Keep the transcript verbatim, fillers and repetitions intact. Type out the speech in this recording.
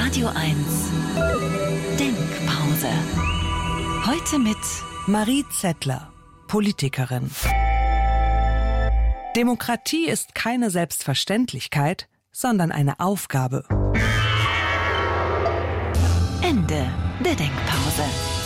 Radio eins Denkpause. Heute mit Marie Zettler, Politikerin. Demokratie ist keine Selbstverständlichkeit, sondern eine Aufgabe. Ende der Denkpause.